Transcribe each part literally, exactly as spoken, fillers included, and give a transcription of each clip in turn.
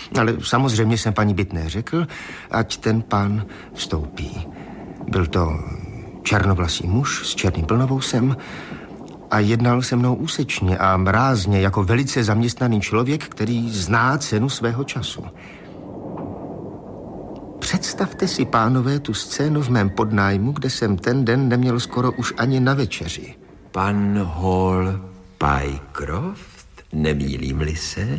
Ale samozřejmě jsem paní Bytné řekl, ať ten pán vstoupí. Byl to černovlasý muž s černým plnovousem a jednal se mnou úsečně a mrázně jako velice zaměstnaný člověk, který zná cenu svého času. Představte si, pánové, tu scénu v mém podnájmu, kde jsem ten den neměl skoro už ani na večeři. Pan Hall Pycroft, nemýlím-li se?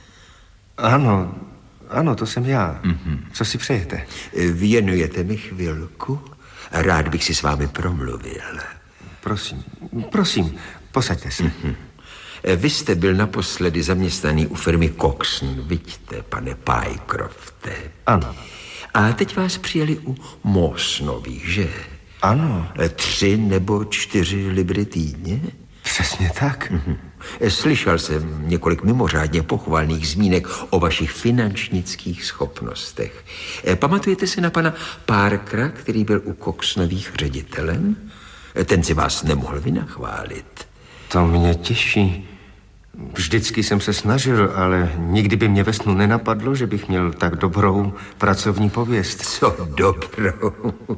Ano, ano, to jsem já. Mm-hmm. Co si přejete? Věnujete mi chvilku? Rád bych si s vámi promluvil. Prosím, prosím, posaďte se. Mm-hmm. Vy jste byl naposledy zaměstnaný u firmy Coxon, vidíte, pane Pycrofte. Ano. A teď vás přijeli u Mawsonových, že? Ano. Tři nebo čtyři libry týdně? Přesně tak. Mm-hmm. Slyšel jsem několik mimořádně pochvalných zmínek o vašich finančnických schopnostech. Pamatujete si na pana Parkera, který byl u Coxonových ředitelem? Ten si vás nemohl vynachválit. To mě těší. Vždycky jsem se snažil, ale nikdy by mě ve snu nenapadlo, že bych měl tak dobrou pracovní pověst. Co dobrou?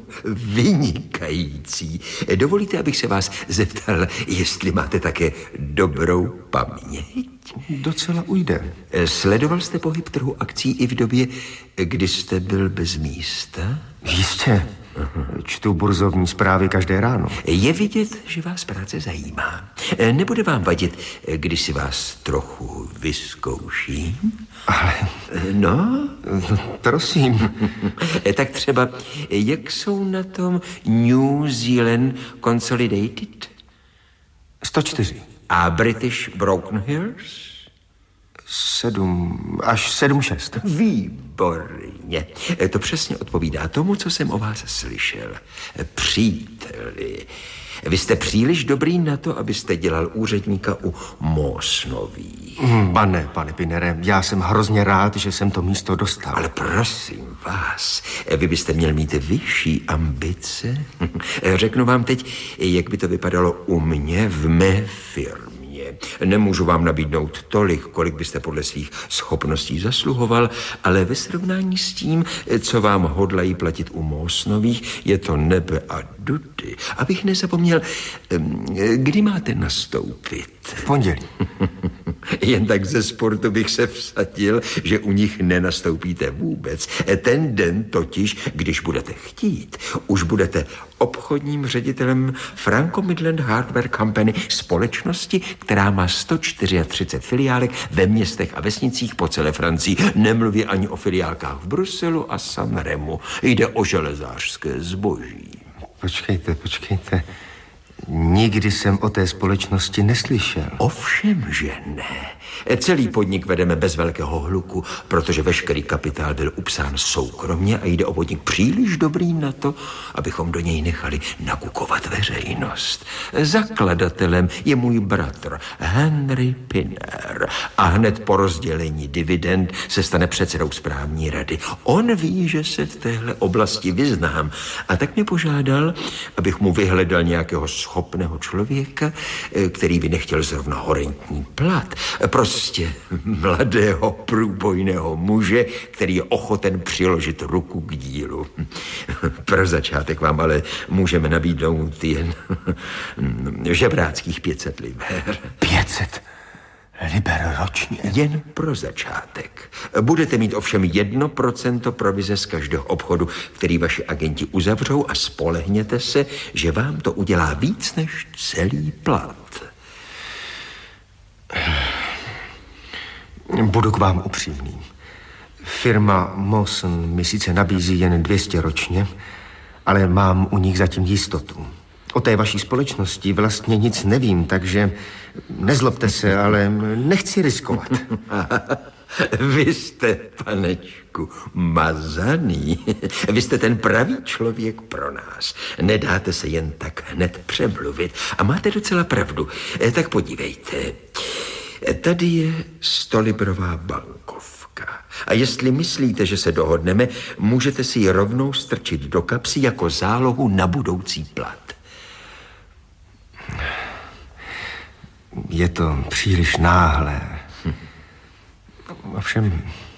Vynikající. Dovolíte, abych se vás zeptal, jestli máte také dobrou paměť? Docela ujde. Sledoval jste pohyb trhu akcí i v době, kdy jste byl bez místa? Jistě. Čtu burzovní zprávy každé ráno. Je vidět, že vás práce zajímá. Nebude vám vadit, když si vás trochu vyzkouším? Ale... No? Prosím. Tak třeba, jak jsou na tom New Zealand Consolidated? sto čtyři. A British Broken Hills? Sedm, až sedm šest. Výborně. To přesně odpovídá tomu, co jsem o vás slyšel. Příteli, vy jste příliš dobrý na to, abyste dělal úředníka u Mawsonových. Mm, pane, pane Pinere, já jsem hrozně rád, že jsem to místo dostal. Ale prosím vás, vy byste měl mít vyšší ambice. Řeknu vám teď, jak by to vypadalo u mě v mé firmě. Nemůžu vám nabídnout tolik, kolik byste podle svých schopností zasluhoval, ale ve srovnání s tím, co vám hodlají platit u Mawsonových, je to nebe a dudy. Abych nezapomněl, kdy máte nastoupit? V pondělí. Jen tak ze sportu bych se vsadil, že u nich nenastoupíte vůbec. Ten den totiž, když budete chtít, už budete obchodním ředitelem Franco Midland Hardware Company, společnosti, která má sto třicet čtyři filiálek ve městech a vesnicích po celé Francii. Nemluví ani o filiálkách v Bruselu a Sanremu. Jde o železářské zboží. Počkejte, počkejte. Nikdy jsem o té společnosti neslyšel. Ovšem, že ne. Celý podnik vedeme bez velkého hluku, protože veškerý kapitál byl upsán soukromně a jde o podnik příliš dobrý na to, abychom do něj nechali nakukovat veřejnost. Zakladatelem je můj bratr Henry Pinner a hned po rozdělení dividend se stane předsedou správní rady. On ví, že se v téhle oblasti vyznám a tak mě požádal, abych mu vyhledal nějakého schopného člověka, který by nechtěl zrovna horentní plat. Prostě mladého průbojného muže, který je ochoten přiložit ruku k dílu. Pro začátek vám ale můžeme nabídnout jen žebráckých pět set liber. pět set liber ročně? Jen pro začátek. Budete mít ovšem jedno procento provize z každého obchodu, který vaši agenti uzavřou a spolehněte se, že vám to udělá víc než celý plat. Budu k vám upřímný. Firma Mawson mi sice nabízí jen dvě stě ročně, ale mám u nich zatím jistotu. O té vaší společnosti vlastně nic nevím, takže nezlobte se, ale nechci riskovat. Vy jste, panečku, mazaný. Vy jste ten pravý člověk pro nás. Nedáte se jen tak hned přemluvit. A máte docela pravdu. Tak podívejte. Tady je stolibrová bankovka. A jestli myslíte, že se dohodneme, můžete si ji rovnou strčit do kapsy jako zálohu na budoucí plat. Je to příliš náhlé. Ovšem,